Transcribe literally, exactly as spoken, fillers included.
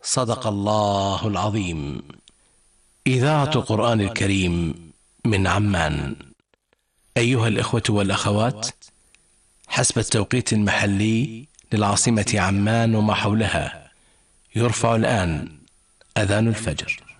صدق الله العظيم. إذاعة القرآن الكريم من عمان. أيها الإخوة والأخوات، حسب التوقيت المحلي للعاصمة عمان وما حولها، يرفع الآن أذان الفجر.